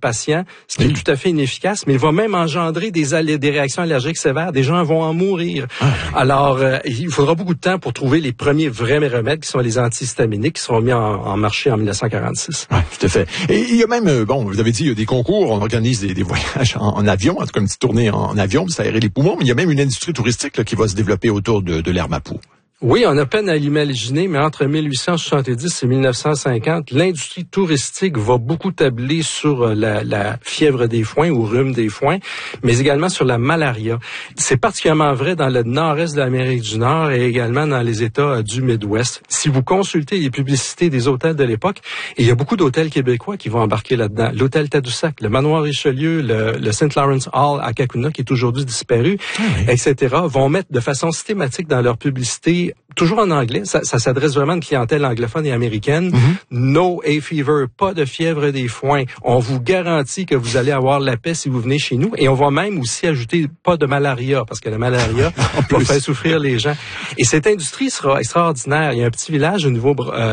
patients, ce qui est tout à fait inefficace, mais il va même engendrer des réactions allergiques sévères. Des gens vont en mourir. Alors, il faudra beaucoup de temps pour trouver les premiers vrais remèdes qui sont les antihistaminiques qui seront mis en marché en 1946. Oui, tout à fait. Et il y a même, vous avez dit, il y a des concours, on organise des voyages en avion, en tout cas une petite tournée en avion, pour s'aérer les poumons, mais il y a même une industrie touristique là, qui va se développer autour de l'herbe à poux. Oui, on a peine à l'imaginer, mais entre 1870 et 1950, l'industrie touristique va beaucoup tabler sur la fièvre des foins ou rhume des foins, mais également sur la malaria. C'est particulièrement vrai dans le nord-est de l'Amérique du Nord et également dans les États du Midwest. Si vous consultez les publicités des hôtels de l'époque, et il y a beaucoup d'hôtels québécois qui vont embarquer là-dedans. L'hôtel Tadoussac, le Manoir Richelieu, le St. Lawrence Hall à Kakuna, qui est aujourd'hui disparu, etc., vont mettre de façon systématique dans leur publicité, toujours en anglais, ça s'adresse vraiment à une clientèle anglophone et américaine. No hay fever, pas de fièvre des foins. On vous garantit que vous allez avoir la paix si vous venez chez nous. Et on va même aussi ajouter pas de malaria, parce que la malaria va faire souffrir les gens. Et cette industrie sera extraordinaire. Il y a un petit village au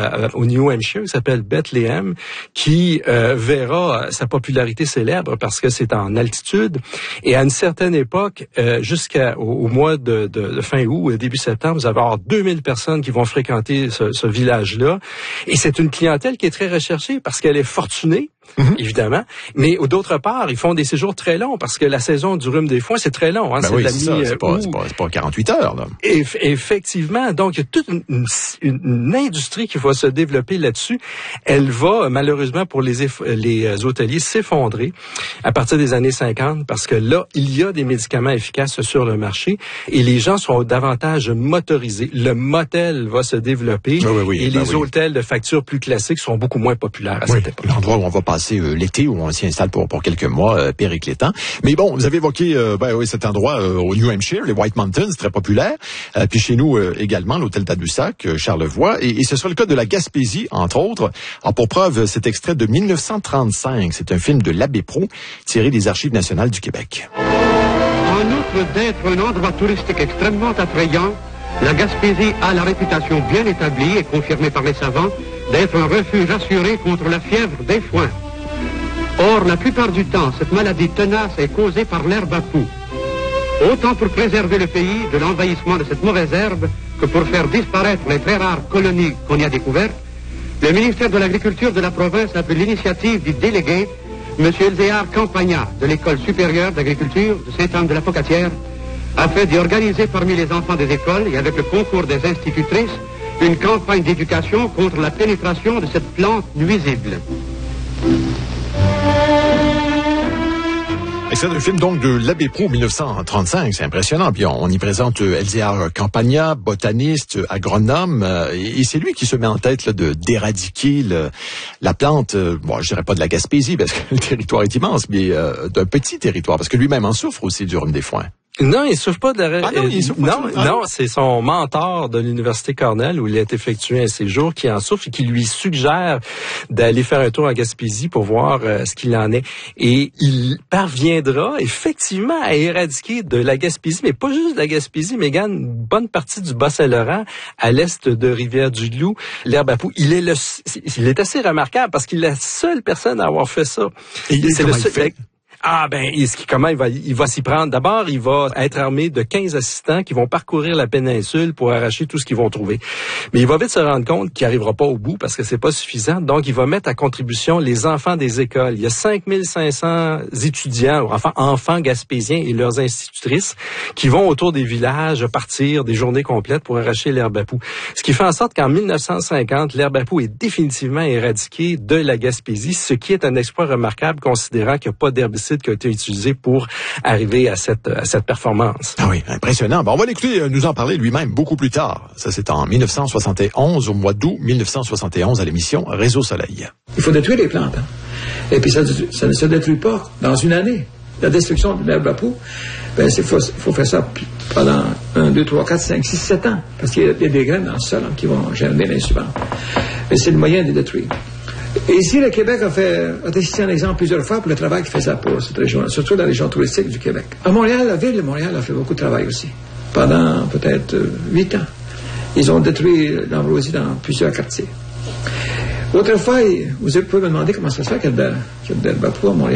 New Hampshire qui s'appelle Bethlehem, qui verra sa popularité célèbre parce que c'est en altitude. Et à une certaine époque, jusqu'au mois de fin août, début septembre, vous allez avoir 2000 personnes qui vont fréquenter ce village-là. Et c'est une clientèle qui est très recherchée parce qu'elle est fortunée, évidemment. Mais d'autre part, ils font des séjours très longs parce que la saison du rhume des foins, c'est très long. Hein, c'est pas 48 heures. Là. Effectivement. Donc, il y a toute une industrie qui va se développer là-dessus. Elle va, malheureusement, pour les hôteliers, s'effondrer à partir des années 50 parce que là, il y a des médicaments efficaces sur le marché et les gens sont davantage motorisés. Le motel va se développer et les hôtels de facture plus classiques sont beaucoup moins populaires à cette époque. L'endroit où on va passer l'été, où on s'y installe pour quelques mois, périclétants. Mais bon, vous avez évoqué cet endroit au New Hampshire, les White Mountains, très populaire. Puis chez nous également, l'hôtel Tadoussac, Charlevoix. Et ce sera le cas de la Gaspésie, entre autres. Alors, pour preuve, cet extrait de 1935. C'est un film de l'Abbé Pro, tiré des Archives nationales du Québec. En outre d'être un endroit touristique extrêmement attrayant, la Gaspésie a la réputation bien établie et confirmée par les savants d'être un refuge assuré contre la fièvre des foins. Or, la plupart du temps, cette maladie tenace est causée par l'herbe à poux. Autant pour préserver le pays de l'envahissement de cette mauvaise herbe que pour faire disparaître les très rares colonies qu'on y a découvertes, le ministère de l'Agriculture de la province a pris l'initiative du délégué, M. Elzéar Campagna, de l'École supérieure d'agriculture de Sainte-Anne-de-la-Pocatière, afin d'y organiser parmi les enfants des écoles et avec le concours des institutrices une campagne d'éducation contre la pénétration de cette plante nuisible. C'est un film donc de l'Abbé Pro 1935, c'est impressionnant. Puis on y présente Elzéar Campagna, botaniste, agronome, et c'est lui qui se met en tête là, d'éradiquer la plante, je dirais pas de la Gaspésie, parce que le territoire est immense, mais d'un petit territoire, parce que lui-même en souffre aussi du rhume des foins. Non, il souffre pas de la... Non, c'est son mentor de l'Université Cornell où il a effectué un séjour qui en souffre et qui lui suggère d'aller faire un tour en Gaspésie pour voir ce qu'il en est. Et il parviendra effectivement à éradiquer de la Gaspésie, mais pas juste de la Gaspésie, mais également une bonne partie du Bas-Saint-Laurent à l'est de Rivière-du-Loup, l'herbe à poux. Il est assez remarquable parce qu'il est la seule personne à avoir fait ça. Et c'est le seul... Comment il va s'y prendre? D'abord, il va être armé de 15 assistants qui vont parcourir la péninsule pour arracher tout ce qu'ils vont trouver. Mais il va vite se rendre compte qu'il n'arrivera pas au bout parce que c'est pas suffisant. Donc, il va mettre à contribution les enfants des écoles. Il y a 5500 étudiants, enfants gaspésiens et leurs institutrices qui vont autour des villages partir des journées complètes pour arracher l'herbe à poux. Ce qui fait en sorte qu'en 1950, l'herbe à poux est définitivement éradiquée de la Gaspésie, ce qui est un exploit remarquable considérant qu'il n'y a pas d'herbicide qui a été utilisé pour arriver à cette performance. Ah oui, impressionnant. On va l'écouter nous en parler lui-même beaucoup plus tard. Ça, c'est en 1971, au mois d'août 1971, à l'émission Réseau Soleil. Il faut détruire les plantes. Hein? Et puis ça ne se détruit pas dans une année. La destruction de l'herbe à poux, il faut faire ça pendant 1, 2, 3, 4, 5, 6, 7 ans. Parce qu'il y a des graines dans le sol qui vont germer l'année suivante. Mais c'est le moyen de détruire. Et ici, le Québec a été cité un exemple plusieurs fois pour le travail qu'il faisait pour cette région, surtout dans la région touristique du Québec. À Montréal, la ville de Montréal a fait beaucoup de travail aussi, pendant peut-être 8 ans. Ils ont détruit l'ambroisie dans plusieurs quartiers. Autrefois, vous pouvez me demander comment ça se fait qu'il y a de l'herbe à poux à Montréal.